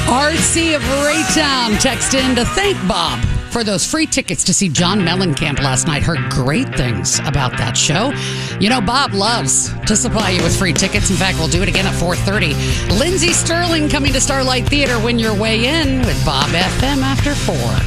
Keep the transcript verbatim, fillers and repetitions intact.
R C of Raytown text in to thank Bob for those free tickets to see John Mellencamp last night. Heard great things about that show. You know, Bob loves to supply you with free tickets. In fact, we'll do it again at four thirty. Lindsey Sterling coming to Starlight Theater. Win your way in with Bob F M after four.